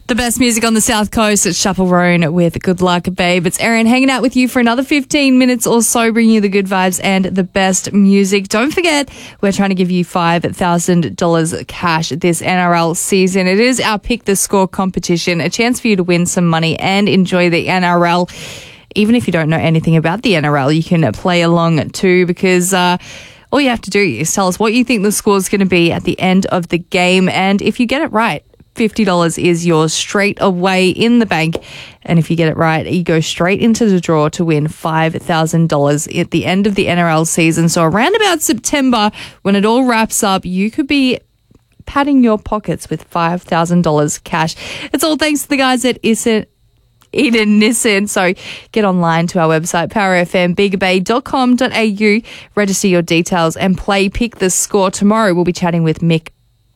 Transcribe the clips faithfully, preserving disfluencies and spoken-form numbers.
The best music on the South Coast at Chaperone with Good Luck, Babe. It's Erin hanging out with you for another fifteen minutes or so, bringing you the good vibes and the best music. Don't forget, we're trying to give you five thousand dollars cash this N R L season. It is our Pick the Score competition, a chance for you to win some money and enjoy the N R L. Even if you don't know anything about the N R L, you can play along too, because uh, all you have to do is tell us what you think the score is going to be at the end of the game. And if you get it right, fifty dollars is yours straight away in the bank. And if you get it right, you go straight into the draw to win five thousand dollars at the end of the N R L season. So around about September, when it all wraps up, you could be patting your pockets with five thousand dollars cash. It's all thanks to the guys at Isen. Eden Nissan. So get online to our website, power f m bega bay dot com dot a u, register your details and play Pick the Score. Tomorrow we'll be chatting with Mick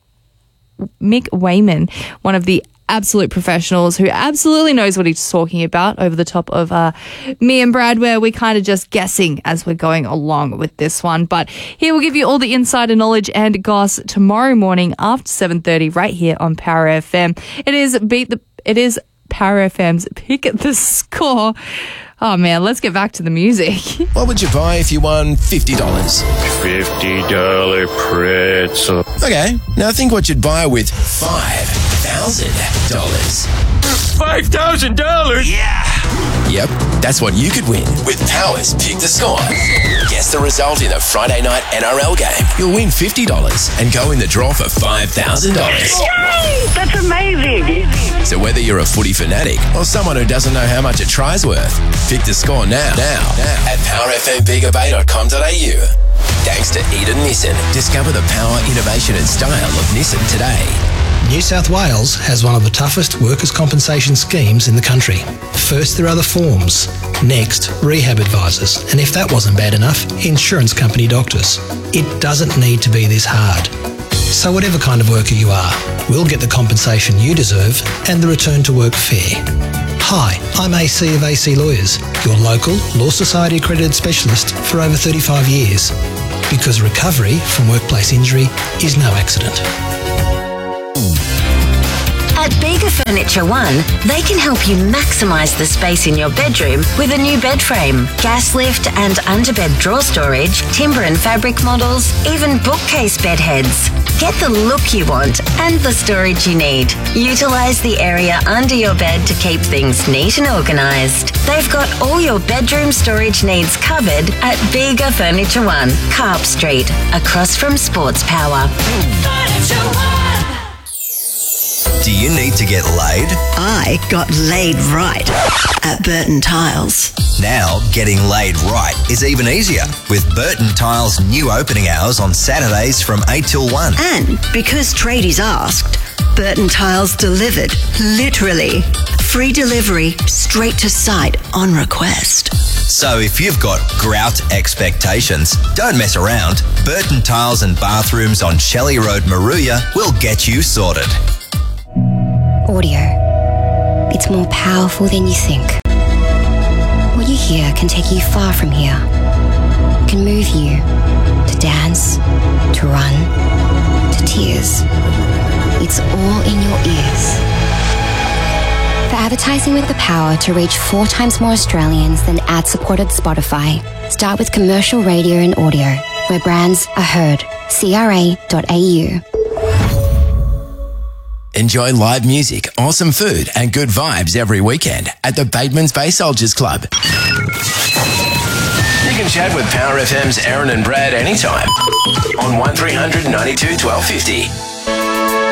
Mick Wayman, one of the absolute professionals who absolutely knows what he's talking about, over the top of uh, me and Brad, where we're kind of just guessing as we're going along with this one. But here we'll give you all the insider knowledge and goss tomorrow morning after seven thirty right here on Power F M. It is beat the it is Power F M's Pick the Score. Oh man, let's get back to the music. What would you buy if you won fifty dollars? fifty dollar pretzel. Okay, now think what you'd buy with five thousand dollars. five thousand dollars? Yeah! Yep, that's what you could win with Power's Pick the Score. Guess the result in a Friday night N R L game. You'll win fifty dollars and go in the draw for five thousand dollars. Yay! That's amazing! So whether you're a footy fanatic or someone who doesn't know how much a try's worth, pick the score now, now, now at power f m bega bay dot com dot a u. Thanks to Eden Nissan. Discover the power, innovation and style of Nissan today. New South Wales has one of the toughest workers' compensation schemes in the country. First, there are the forms. Next, rehab advisors. And if that wasn't bad enough, insurance company doctors. It doesn't need to be this hard. So whatever kind of worker you are, we'll get the compensation you deserve and the return to work fair. Hi, I'm A C of A C Lawyers, your local Law Society accredited specialist for over thirty-five years. Because recovery from workplace injury is no accident. At Bega Furniture One, they can help you maximise the space in your bedroom with a new bed frame, gas lift and underbed drawer storage, timber and fabric models, even bookcase bed heads. Get the look you want and the storage you need. Utilise the area under your bed to keep things neat and organised. They've got all your bedroom storage needs covered at Bega Furniture One, Carp Street, across from Sports Power. Furniture One. Do you need to get laid? I got laid right at Burton Tiles. Now, getting laid right is even easier with Burton Tiles' new opening hours on Saturdays from eight till one. And because tradies asked, Burton Tiles delivered, literally. Free delivery, straight to site on request. So if you've got grout expectations, don't mess around. Burton Tiles and Bathrooms on Shelley Road, Maruya will get you sorted. Audio. It's more powerful than you think. What you hear can take you far from here. It can move you to dance, to run, to tears. It's all in your ears. For advertising with the power to reach four times more Australians than ad-supported Spotify, start with commercial radio and audio, where brands are heard. c r a dot a u. Enjoy live music, awesome food and good vibes every weekend at the Batemans Bay Soldiers Club. You can chat with Power F M's Aaron and Brad anytime on one three hundred ninety-two twelve fifty.